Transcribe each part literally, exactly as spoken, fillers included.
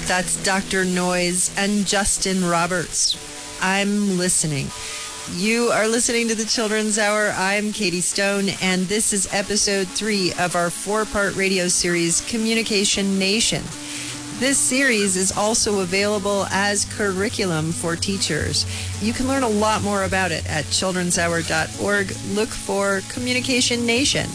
That's Doctor Noise and Justin Roberts. I'm listening. You are listening to the Children's Hour. I'm Katie Stone, and this is episode three of our four-part radio series, Communication Nation. This series is also available as curriculum for teachers. You can learn a lot more about it at children's hour dot org. Look for Communication Nation.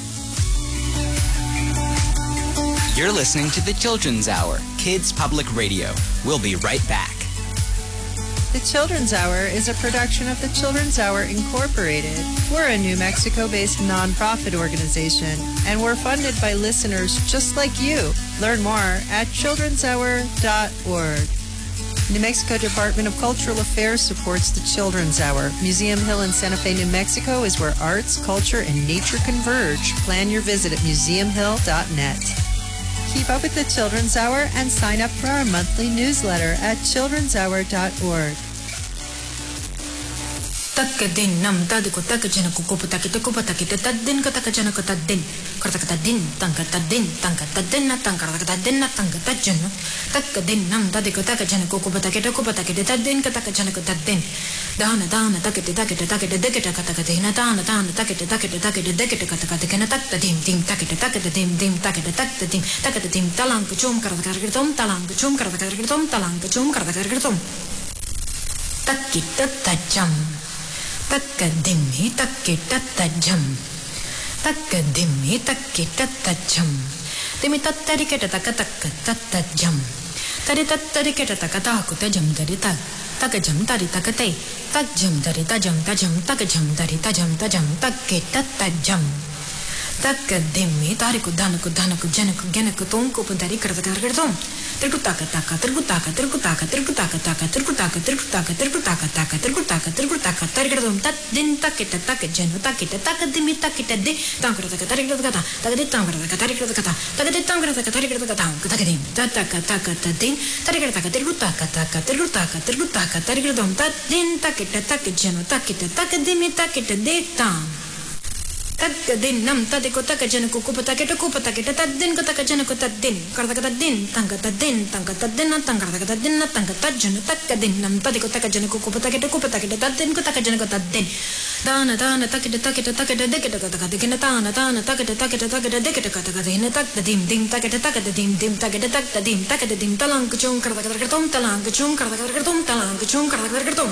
You're listening to the Children's Hour, Kids Public Radio. We'll be right back. The Children's Hour is a production of the Children's Hour Incorporated. We're a New Mexico-based nonprofit organization, and we're funded by listeners just like you. Learn more at children's hour dot org. New Mexico Department of Cultural Affairs supports the Children's Hour. Museum Hill in Santa Fe, New Mexico is where arts, culture, and nature converge. Plan your visit at museum hill dot net. Keep up with the Children's Hour and sign up for our monthly newsletter at children's hour dot org. Takadin nam tadiko takajana kukupa takita kupa takita tadin katakajana katadin katakatadin tankatadin tankatadin tankarakatadin tankatajana takadin nam tadiko takajana kukupa takita kupa takita tadin katakajana katadin dana dana takita takita takita dekita katakadina dana dana takita takita takita dekita katakatakana taktadim dim takita takita dim dim takita taktadim takita dim talang kuchum karakaratom talang kuchum karakaratom talang kuchum karakaratom takita tajam Takadimi takita tajam. Takadimi takita tajam. Dimi tatarikata takataka tatajam. Tari tatarikata takataku tajam dari ta. Takajam dari takate. Tajam dari tajam tajam takajam dari tajam tajam takita tajam. Takadimi tariku danaku danaku janaku genaku tonku dari karakarakaratom. Terkutaka taka terkutaka terkutaka terkutaka taka terkutaka terkutaka terkutaka taka terkutaka terkutaka tarikadom tat din takita takajano takita takadimi takita de tankrata tarikata takade tankrata tarikata takade tankrata tarikata takadim tataka takata din tarikata terkutaka taka terkutaka terkutaka tarikadom tat din takita takajano takita takadimi takita de tam Takadin nam tadiko takajana kukupa takita kupa takita tadin katakajana kutadin kartakatadin tankatadin tankatadin tankarakatadin tankatajana takadin nam tadiko takajana kukupa takita kupa takita tadin katakajana kutadin dana dana takita takita takita dekita katakadikina dana dana takita takita takita dekita katakadina taktadim dim takita takita dim dim takita taktadim takita dim talang kuchum kartakatakatom talang kuchum kartakatakatom talang kuchum kartakatakatom.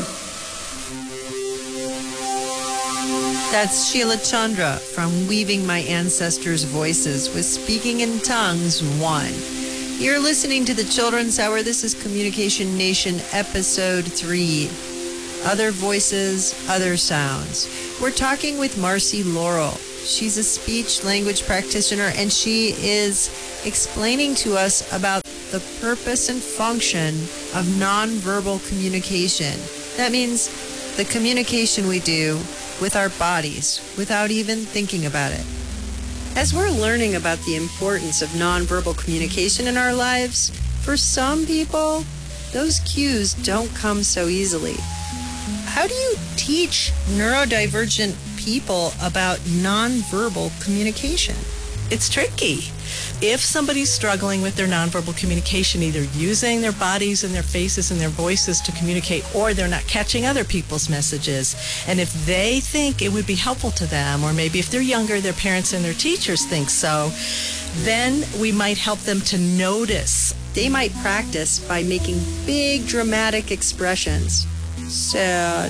That's Sheila Chandra from Weaving My Ancestors' Voices with Speaking in Tongues one. You're listening to the Children's Hour. This is Communication Nation, Episode three. Other voices, other sounds. We're talking with Marcy Laurel. She's a speech language practitioner, and she is explaining to us about the purpose and function of nonverbal communication. That means the communication we do with our bodies without even thinking about it. As we're learning about the importance of nonverbal communication in our lives, for some people, those cues don't come so easily. How do you teach neurodivergent people about nonverbal communication? It's tricky. If somebody's struggling with their nonverbal communication, either using their bodies and their faces and their voices to communicate, or they're not catching other people's messages, and if they think it would be helpful to them, or maybe if they're younger, their parents and their teachers think so, then we might help them to notice. They might practice by making big dramatic expressions. Sad,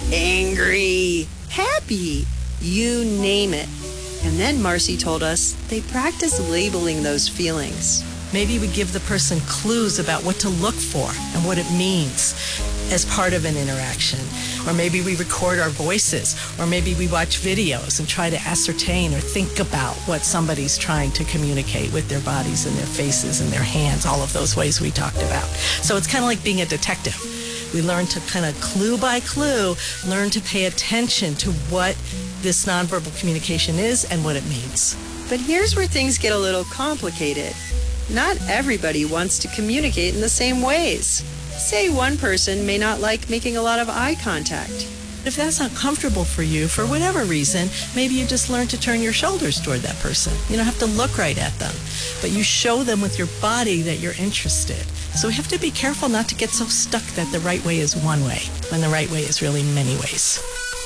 angry, happy, you name it. And then Marcy told us they practice labeling those feelings. Maybe we give the person clues about what to look for and what it means as part of an interaction. Or maybe we record our voices, or maybe we watch videos and try to ascertain or think about what somebody's trying to communicate with their bodies and their faces and their hands, all of those ways we talked about. So it's kind of like being a detective. We learn to kind of clue by clue, learn to pay attention to what this nonverbal communication is and what it means. But here's where things get a little complicated. Not everybody wants to communicate in the same ways. Say one person may not like making a lot of eye contact. If that's not comfortable for you, for whatever reason, maybe you just learn to turn your shoulders toward that person. You don't have to look right at them, but you show them with your body that you're interested. So we have to be careful not to get so stuck that the right way is one way, when the right way is really many ways.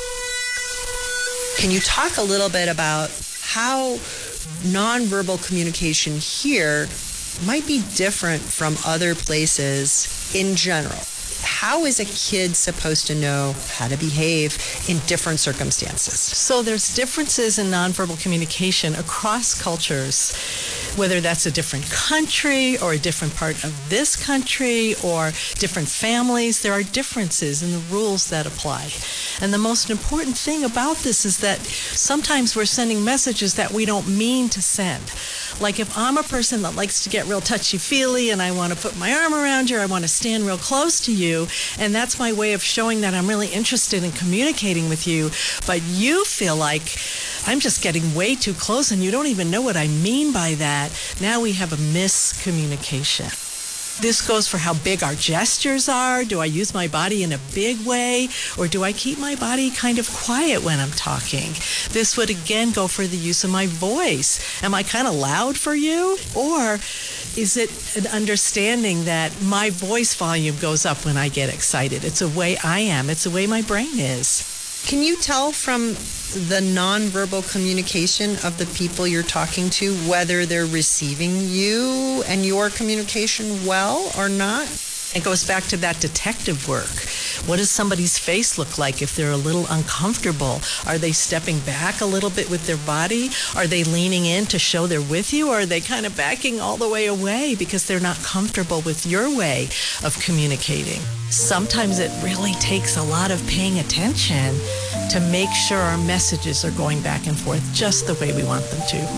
Can you talk a little bit about how nonverbal communication here might be different from other places in general? How is a kid supposed to know how to behave in different circumstances? So there's differences in nonverbal communication across cultures, whether that's a different country or a different part of this country or different families. There are differences in the rules that apply. And the most important thing about this is that sometimes we're sending messages that we don't mean to send. Like if I'm a person that likes to get real touchy-feely and I want to put my arm around you, or I want to stand real close to you, and that's my way of showing that I'm really interested in communicating with you, but you feel like I'm just getting way too close and you don't even know what I mean by that, now we have a miscommunication. This goes for how big our gestures are. Do I use my body in a big way, or do I keep my body kind of quiet when I'm talking? This would again go for the use of my voice. Am I kind of loud for you? Or is it an understanding that my voice volume goes up when I get excited? It's a way I am. It's the way my brain is. Can you tell from the nonverbal communication of the people you're talking to whether they're receiving you and your communication well or not? It goes back to that detective work. What does somebody's face look like if they're a little uncomfortable? Are they stepping back a little bit with their body? Are they leaning in to show they're with you? Or are they kind of backing all the way away because they're not comfortable with your way of communicating? Sometimes it really takes a lot of paying attention to make sure our messages are going back and forth just the way we want them to.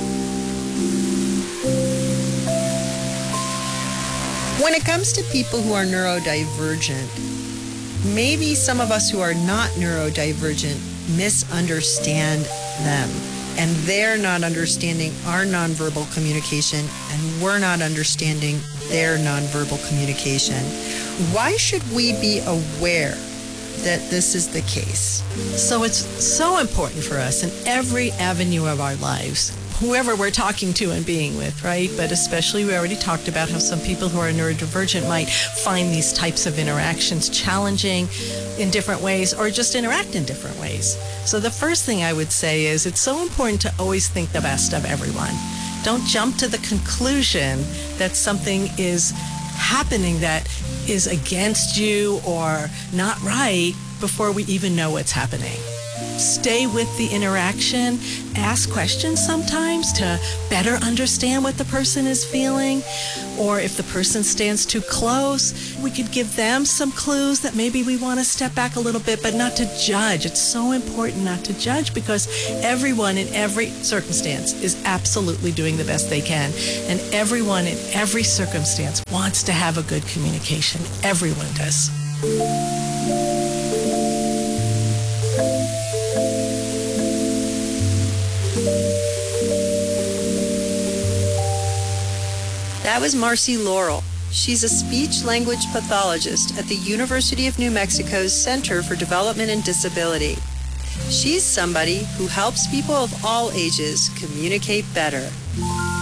When it comes to people who are neurodivergent, maybe some of us who are not neurodivergent misunderstand them, and they're not understanding our nonverbal communication, and we're not understanding their nonverbal communication. Why should we be aware that this is the case? So it's so important for us in every avenue of our lives, whoever we're talking to and being with, right? But especially, we already talked about how some people who are neurodivergent might find these types of interactions challenging in different ways, or just interact in different ways. So the first thing I would say is it's so important to always think the best of everyone. Don't jump to the conclusion that something is happening that is against you or not right before we even know what's happening. Stay with the interaction, ask questions sometimes to better understand what the person is feeling, or if the person stands too close, we could give them some clues that maybe we want to step back a little bit, but not to judge. It's so important not to judge because everyone in every circumstance is absolutely doing the best they can, and everyone in every circumstance wants to have a good communication. Everyone does. That was Marcy Laurel. She's a speech-language pathologist at the University of New Mexico's Center for Development and Disability. She's somebody who helps people of all ages communicate better.